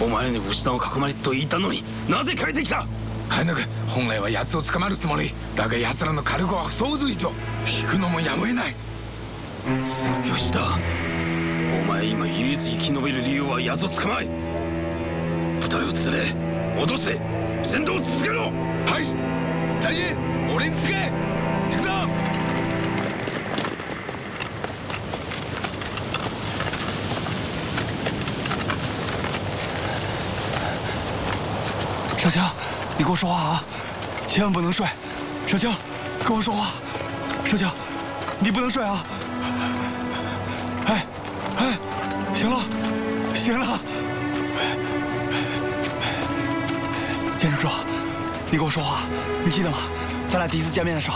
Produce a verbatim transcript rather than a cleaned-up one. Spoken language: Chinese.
お前らに武士団を囲まれと言ったのになぜ帰ってきた？ 早く本来は奴を捕まるつもりだが奴らの火力は想像以上。引くのもやむを得ない。 吉田、お前今唯一生き延びる理由は奴を捕まえ部隊を連れ戻せ戦闘を続けろ。 はい、大英俺に告げ。行くぞ。 少卿，你跟我说话啊，千万不能睡。少卿，跟我说话。少卿，你不能睡啊。哎，哎，行了，行了。建成叔，你跟我说话，你记得吗？咱俩第一次见面的时候。